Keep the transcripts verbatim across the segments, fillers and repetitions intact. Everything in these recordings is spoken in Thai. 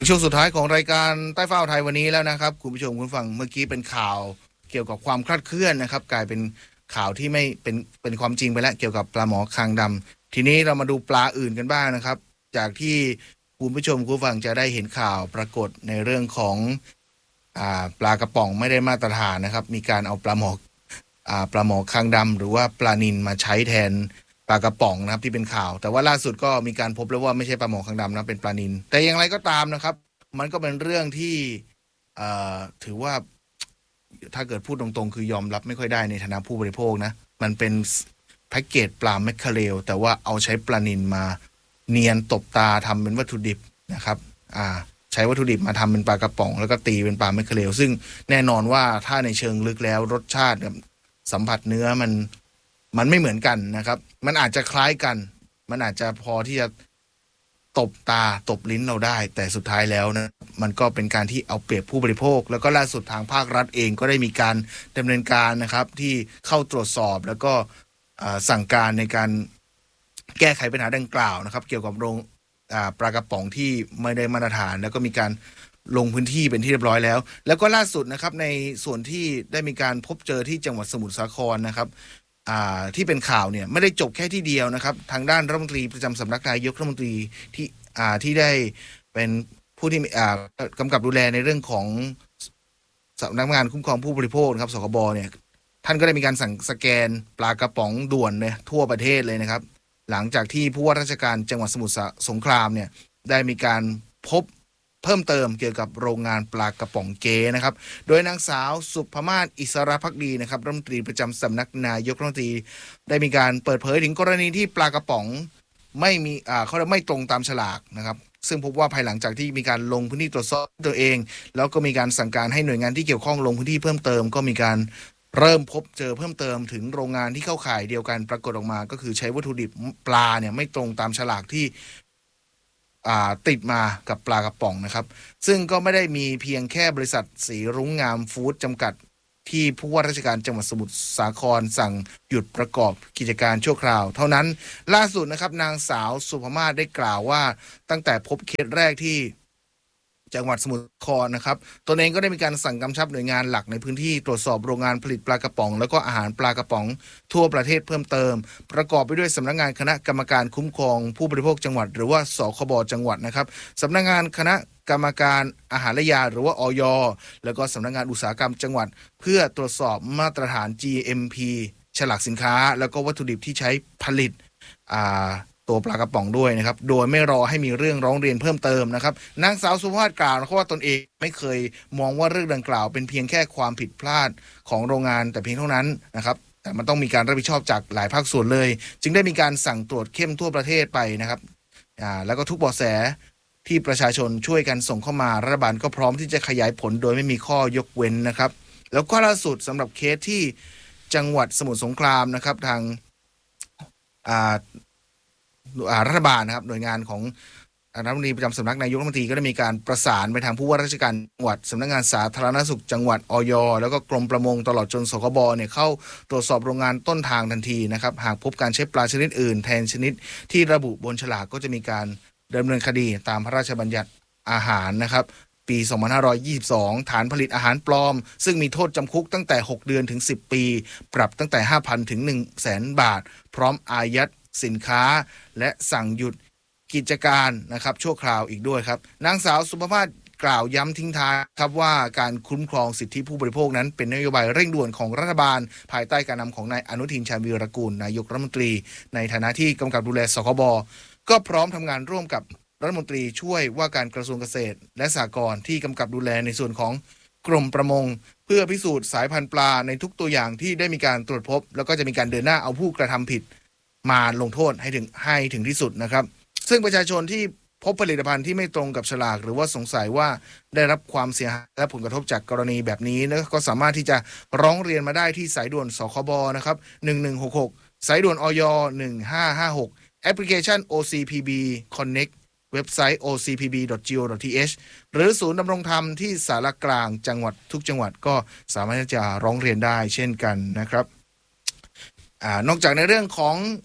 ช่วงสุดท้ายของรายการใต้ฟ้าไทยวันนี้แล้วนะครับคุณผู้ชมคุณฟังเมื่อกี้เป็นข่าวเกี่ยวกับความคลาดเคลื่อนนะครับกลายเป็นข่าวที่ไม่เป็นเป็นความจริงไปแล้วเกี่ยวกับปลาหมอคางดำทีนี้เรามาดูปลาอื่นกันบ้างนะครับจากที่คุณผู้ชมคุณฟังจะได้เห็นข่าวปรากฏในเรื่องของอ่าปลากระป๋องไม่ได้มาตรฐานนะครับมีการเอาปลาหมออ่าปลาหมอคางดำหรือว่าปลานิลมาใช้แทนปลากระป๋องนะครับที่เป็นข่าวแต่ว่าล่าสุดก็มีการพบแล้วว่าไม่ใช่ปลาหมอคางดำนะเป็นปลานิลแต่อย่างไรก็ตามนะครับมันก็เป็นเรื่องที่เอ่อถือว่าถ้าเกิดพูดตรงๆคือยอมรับไม่ค่อยได้ในฐานะผู้บริโภคนะมันเป็นแพ็กเกจปลาแมคเคอเรลแต่ว่าเอาใช้ปลานิลมาเนียนตบตาทำเป็นวัตถุดิบนะครับอ่าใช้วัตถุดิบมาทำเป็นปลากระป๋องแล้วก็ตีเป็นปลาแมคเคอเรลซึ่งแน่นอนว่าถ้าในเชิงลึกแล้วรสชาติกับสัมผัสเนื้อมันมันไม่เหมือนกันนะครับมันอาจจะคล้ายกันมันอาจจะพอที่จะตบตาตบลิ้นเราได้แต่สุดท้ายแล้วนะมันก็เป็นการที่เอาเปรียบผู้บริโภคแล้วก็ล่าสุดทางภาครัฐเองก็ได้มีการดำเนินการนะครับที่เข้าตรวจสอบแล้วก็สั่งการในการแก้ไขปัญหาดังกล่าวนะครับเกี่ยวกับโรงปลากระป๋องที่ไม่ได้มาตรฐานแล้วก็มีการลงพื้นที่เป็นที่เรียบร้อยแล้วแล้วก็ล่าสุดนะครับในส่วนที่ได้มีการพบเจอที่จังหวัดสมุทรสาครนะครับที่เป็นข่าวเนี่ยไม่ได้จบแค่ที่เดียวนะครับทางด้านรัฐมนตรีประจำสำนักนายกรัฐมนตรีที่ที่ได้เป็นผู้ที่กำกับดูแลในเรื่องของสำนักงานคุ้มครองผู้บริโภคนะครับสคบเนี่ยท่านก็ได้มีการสั่งสแกนปลากระป๋องด่วนเนี่ยทั่วประเทศเลยนะครับหลังจากที่ผู้ว่าราชการจังหวัดสมุทรสงครามเนี่ยได้มีการพบเพิ่มเติมเกี่ยวกับโรงงานปลากระป๋องเก๊นะครับโดยนางสาวสุภมาศอิสระภักดีนะครับรัฐมนตรีประจำสำนักนายกรัฐมนตรีได้มีการเปิดเผยถึงกรณีที่ปลากระป๋องไม่มีอ่าเขาเรียกไม่ตรงตามฉลากนะครับซึ่งพบว่าภายหลังจากที่มีการลงพื้นที่ตรวจสอบตัวเองแล้วก็มีการสั่งการให้หน่วยงานที่เกี่ยวข้องลงพื้นที่เพิ่มเติมก็มีการเริ่มพบเจอเพิ่มเติมถึงโรงงานที่เข้าข่ายเดียวกันปรากฏออกมาก็คือใช้วัตถุดิบปลาเนี่ยไม่ตรงตามฉลากที่ติดมากับปลากระป๋องนะครับซึ่งก็ไม่ได้มีเพียงแค่บริษัทสีรุ้งงามฟู้ดจำกัดที่ผู้ว่าราชการจังหวัดสมุทรสาครสั่งหยุดประกอบกิจการชั่วคราวเท่านั้นล่าสุดนะครับนางสาวสุภมาศได้กล่าวว่าตั้งแต่พบเคสแรกที่จังหวัดสมุทรสาครนะครับตนเองก็ได้มีการสั่งกำชับหน่วยงานหลักในพื้นที่ตรวจสอบโรงงานผลิตปลากระป๋องแล้วก็อาหารปลากระป๋องทั่วประเทศเพิ่มเติมประกอบไปด้วยสำนักงานคณะกรรมการคุ้มครองผู้บริโภคจังหวัดหรือว่าสคบจังหวัดนะครับสำนักงานคณะกรรมการอาหารและยาหรือว่าอย.แล้วก็สำนักงานอุตสาหกรรมจังหวัดเพื่อตรวจสอบมาตรฐาน จี เอ็ม พี ฉลากสินค้าแล้วก็วัตถุดิบที่ใช้ผลิตอ่าตัวปลากระป๋องด้วยนะครับโดยไม่รอให้มีเรื่องร้องเรียนเพิ่มเติมนะครับนางสาวสุภาพกล่าวนะครับว่าตนเองไม่เคยมองว่าเรื่องดังกล่าวเป็นเพียงแค่ความผิดพลาดของโรงงานแต่เพียงเท่านั้นนะครับแต่มันต้องมีการรับผิดชอบจากหลายภาคส่วนเลยจึงได้มีการสั่งตรวจเข้มทั่วประเทศไปนะครับอ่าแล้วก็ทุกเบาะแสที่ประชาชนช่วยกันส่งเข้ามารัฐบาลก็พร้อมที่จะขยายผลโดยไม่มีข้อยกเว้นนะครับแล้วก็ล่าสุดสำหรับเคสที่จังหวัดสมุทรสงครามนะครับทางอ่ารัฐบาลนะครับหน่วยงานของรัฐมนตรีประจำสำนักนายกรัฐมนตรีก็ได้มีการประสานไปทางผู้ว่าราชการจังหวัดสำนักงานสาธารณสุขจังหวัดอย.แล้วก็กรมประมงตลอดจนสคบเนี่ยเข้าตรวจสอบโรงงานต้นทางทันทีนะครับหากพบการใช้ปลาชนิดอื่นแทนชนิดที่ระบุบนฉลากก็จะมีการดำเนินคดีตามพระราชบัญญัติอาหารนะครับปีสองพันห้าร้อยยี่สิบสองฐานผลิตอาหารปลอมซึ่งมีโทษจำคุกตั้งแต่หกเดือนถึงสิบปีปรับตั้งแต่ ห้าพัน ถึง หนึ่งแสน บาทพร้อมอายัดสินค้าและสั่งหยุดกิจการนะครับชั่วคราวอีกด้วยครับนางสาวสุภาพกล่าวย้ำทิ้งท้ายครับว่าการคุ้มครองสิทธิผู้บริโภคนั้นเป็นนโยบายเร่งด่วนของรัฐบาลภายใต้การนำของนายอนุทินชาญวีรกูลนายกรัฐมนตรีในฐานะที่กำกับดูแลสคบก็พร้อมทำงานร่วมกับรัฐมนตรีช่วยว่าการกระทรวงเกษตรและสหกรณ์ที่กำกับดูแลในส่วนของกรมประมงเพื่อพิสูจน์สายพันธุ์ปลาในทุกตัวอย่างที่ได้มีการตรวจพบแล้วก็จะมีการเดินหน้าเอาผู้กระทำผิดมาลงโทษให้ถึงให้ถึงที่สุดนะครับซึ่งประชาชนที่พบผลิตภัณฑ์ที่ไม่ตรงกับฉลากหรือว่าสงสัยว่าได้รับความเสียหายและผลกระทบจากกรณีแบบนี้นะก็สามารถที่จะร้องเรียนมาได้ที่สายด่วนสคบนะครับหนึ่งหนึ่งหกหกสายด่วนอย หนึ่งห้าห้าหกแอปพลิเคชัน โอ ซี พี บี Connect เว็บไซต์ โอ ซี พี บี ดอท จี โอ ดอท ที เอช หรือศูนย์ดำรงธรรมที่สารกลางจังหวัดทุกจังหวัดก็สามารถที่จะร้องเรียนได้เช่นกันนะครับอ่านอกจากในเรื่องของ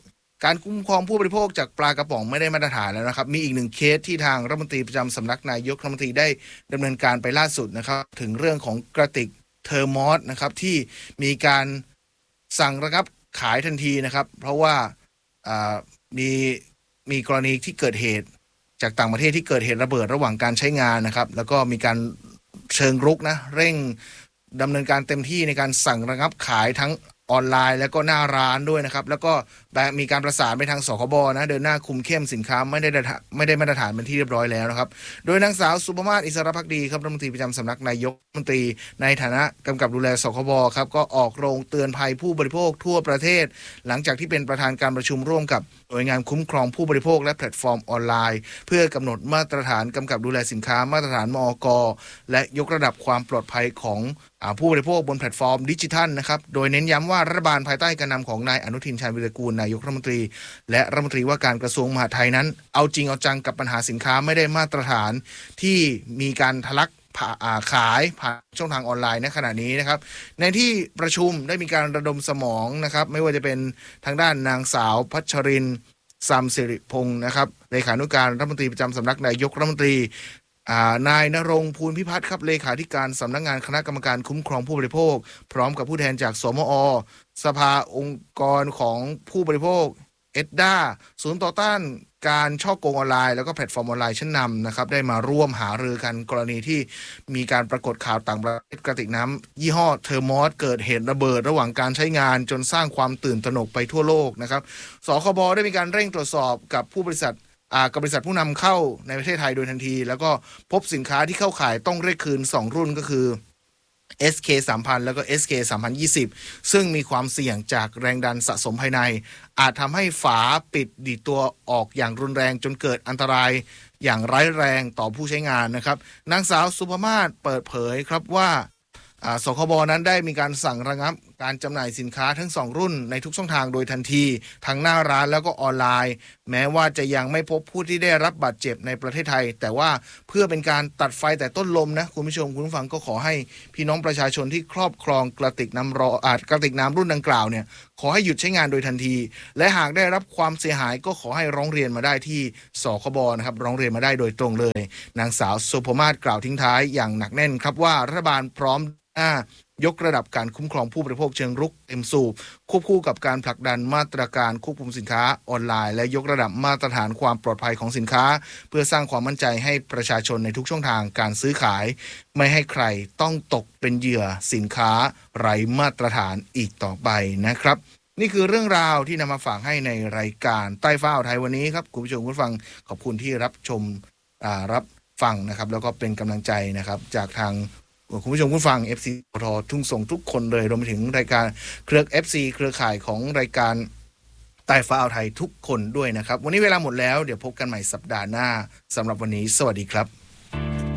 การคุ้มครองผู้บริโภคจากปลากระป๋องไม่ได้มาตรฐานแล้วนะครับมีอีกหนึ่งเคสที่ทางรัฐมนตรีประจำสำนักนายกรัฐมนตรีได้ดำเนินการไปล่าสุดนะครับถึงเรื่องของกระติกเทอร์มอสนะครับที่มีการสั่งระงับขายทันทีนะครับเพราะว่ามีมีกรณีที่เกิดเหตุจากต่างประเทศที่เกิดเหตุระเบิดระหว่างการใช้งานนะครับแล้วก็มีการเชิงรุกนะเร่งดำเนินการเต็มที่ในการสั่งระงับขายทั้งออนไลน์แล้วก็หน้าร้านด้วยนะครับแล้วก็มีการประสานไปทางสคบนะเดินหน้าคุมเข้มสินค้าไม่ได้ไม่ได้มาตรฐานเป็นที่เรียบร้อยแล้วนะครับโดยนางสาวสุภมาศอิสรภักดีครับรัฐมนตรีประจำสำนักนายกรัฐมนตรีในฐานะกำกับดูแลสคบครับก็ออกโรงเตือนภัยผู้บริโภคทั่วประเทศหลังจากที่เป็นประธานการประชุมร่วมกับหน่วยงานคุ้มครองผู้บริโภคและแพลตฟอร์มออนไลน์เพื่อกำหนดมาตรฐานกำกับดูแลสินค้ามาตรฐานมอก.และยกระดับความปลอดภัยของผู้บริโภคบนแพลตฟอร์มดิจิทัลนะครับโดยเน้นย้ำว่ารัฐบาลภายใต้การนำของนายอนุทินชาญวิรากูลนายกรัฐมนตรีและรัฐมนตรีว่าการกระทรวงมหาดไทยนั้นเอาจริงเอาจังกับปัญหาสินค้าไม่ได้มาตรฐานที่มีการทะลักขายผ่านช่องทางออนไลน์ในขณะนี้นะครับในที่ประชุมได้มีการระดมสมองนะครับไม่ว่าจะเป็นทางด้านนางสาวพัชรินทร์ซัมสิริพงศ์นะครับเลขานุการรัฐมนตรีประจำสำนักนายกรัฐมนตรีนายณรงค์ภูลพิพัฒน์ครับเลขาธิการสำนักงานคณะกรรมการคุ้มครองผู้บริโภคพร้อมกับผู้แทนจากสมอ.สภาองค์กรของผู้บริโภคเอ็ดด้าศูนย์ต่อต้านการช่อโกงออนไลน์แล้วก็แพลตฟอร์มออนไลน์ชั้นนำนะครับได้มาร่วมหารือกันกรณีที่มีการปรากฏข่าวต่างประเทศกระติกน้ำยี่ห้อเทอร์มอสเกิดเหตุระเบิดระหว่างการใช้งานจนสร้างความตื่นตระหนกไปทั่วโลกนะครับสคบได้มีการเร่งตรวจสอบกับผู้บริษัทกับบริษัทผู้นำเข้าในประเทศไทยโดยทันทีแล้วก็พบสินค้าที่เข้าข่ายต้องเรียกคืนสองรุ่นก็คือ เอส เค สามพัน แล้วก็ เอส เค สามพันยี่สิบ ซึ่งมีความเสี่ยงจากแรงดันสะสมภายในอาจทำให้ฝาปิดดีดตัวออกอย่างรุนแรงจนเกิดอันตรายอย่างร้ายแรงต่อผู้ใช้งานนะครับนางสาวสุภมาศเปิดเผยครับว่าสคบนั้นได้มีการสั่งระงับการจำหน่ายสินค้าทั้งสองรุ่นในทุกช่องทางโดยทันทีทั้งหน้าร้านแล้วก็ออนไลน์แม้ว่าจะยังไม่พบผู้ที่ได้รับบาดเจ็บในประเทศไทยแต่ว่าเพื่อเป็นการตัดไฟแต่ต้นลมนะคุณผู้ชมคุณผู้ฟังก็ขอให้พี่น้องประชาชนที่ครอบครองกระติกน้ำร้อนอาจกระติกน้ำรุ่นดังกล่าวเนี่ยขอให้หยุดใช้งานโดยทันทีและหากได้รับความเสียหายก็ขอให้ร้องเรียนมาได้ที่สคบนะครับร้องเรียนมาได้โดยตรงเลยนางสาวสุภมาศกล่าวทิ้งท้ายอย่างหนักแน่นครับว่ารัฐบาลพร้อมยกระดับการคุ้มครองผู้บริโภคเชิงรุกเต็มสูบควบคู่กับการผลักดันมาตรการควบคุมสินค้าออนไลน์และยกระดับมาตรฐานความปลอดภัยของสินค้าเพื่อสร้างความมั่นใจให้ประชาชนในทุกช่องทางการซื้อขายไม่ให้ใครต้องตกเป็นเหยื่อสินค้าไร้มาตรฐานอีกต่อไปนะครับนี่คือเรื่องราวที่นำมาฝากให้ในรายการใต้ฟ้าอ่าวไทยวันนี้ครับคุณผู้ชมคุณฟังขอบคุณที่รับชมรับฟังนะครับแล้วก็เป็นกำลังใจนะครับจากทางคุณผู้ชมคุณฟัง เอฟ ซี ปตท.ทุ่งส่งทุกคนเลยรวมไปถึงรายการเครือ เอฟ ซี เครือข่ายของรายการใต้ฟ้าอ่าวไทยทุกคนด้วยนะครับวันนี้เวลาหมดแล้วเดี๋ยวพบกันใหม่สัปดาห์หน้าสำหรับวันนี้สวัสดีครับ